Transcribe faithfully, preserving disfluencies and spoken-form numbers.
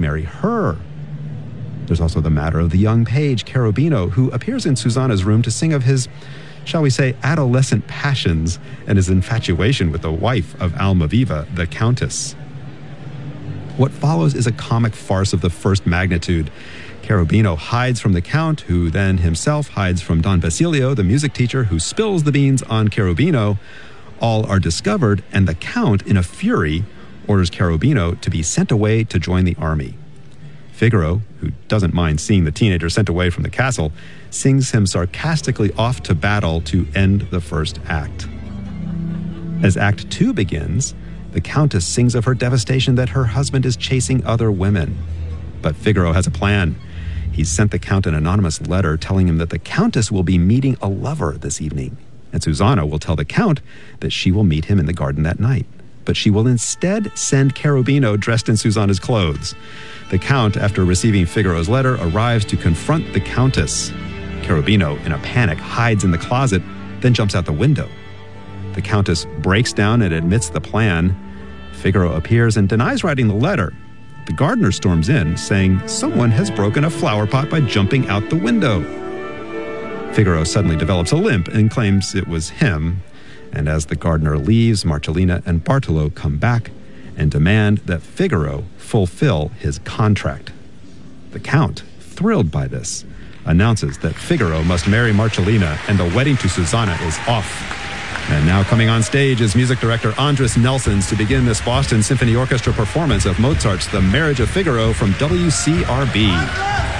marry her. There's also the matter of the young page, Cherubino, who appears in Susanna's room to sing of his, shall we say, adolescent passions and his infatuation with the wife of Almaviva, the Countess. What follows is a comic farce of the first magnitude. Cherubino hides from the Count, who then himself hides from Don Basilio, the music teacher, who spills the beans on Cherubino. All are discovered, and the Count, in a fury, orders Cherubino to be sent away to join the army. Figaro, who doesn't mind seeing the teenager sent away from the castle, sings him sarcastically off to battle to end the first act. As Act Two begins, the Countess sings of her devastation that her husband is chasing other women. But Figaro has a plan. He's sent the Count an anonymous letter telling him that the Countess will be meeting a lover this evening, and Susanna will tell the Count that she will meet him in the garden that night. But she will instead send Cherubino dressed in Susanna's clothes. The Count, after receiving Figaro's letter, arrives to confront the Countess. Cherubino, in a panic, hides in the closet, then jumps out the window. The Countess breaks down and admits the plan. Figaro appears and denies writing the letter. The gardener storms in, saying someone has broken a flower pot by jumping out the window. Figaro suddenly develops a limp and claims it was him. And as the gardener leaves, Marcellina and Bartolo come back and demand that Figaro fulfill his contract. The Count, thrilled by this, announces that Figaro must marry Marcellina and the wedding to Susanna is off. And now coming on stage is music director Andres Nelsons to begin this Boston Symphony Orchestra performance of Mozart's The Marriage of Figaro from W C R B.